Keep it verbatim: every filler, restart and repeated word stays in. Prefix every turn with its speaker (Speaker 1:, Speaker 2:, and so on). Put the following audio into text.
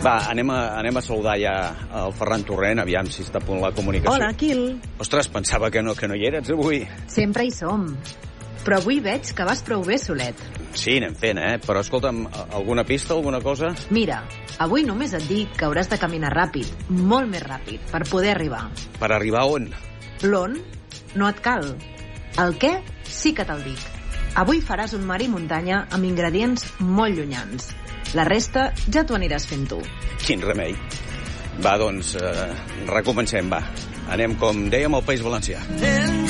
Speaker 1: Va, anem a, anem a saludar ja el Ferran Torrent, aviam si està a punt la comunicació.
Speaker 2: Hola, Quil.
Speaker 1: Ostres, pensava que no, que no hi eres avui.
Speaker 2: Sempre hi som. Però avui veig que vas prou bé solet.
Speaker 1: Sí, anem fent, eh? Però escolta'm, alguna pista, alguna cosa?
Speaker 2: Mira, avui només et dic que hauràs de caminar ràpid, molt més ràpid, per poder arribar.
Speaker 1: Per arribar on?
Speaker 2: L'on no et cal. El què sí que te'l dic. Avui faràs un mar i muntanya amb ingredients molt llunyans. La resta ja t'ho aniràs fent tu.
Speaker 1: Quin remei. Va, doncs, eh, recomencem, va. Anem, com dèiem, al País Valencià.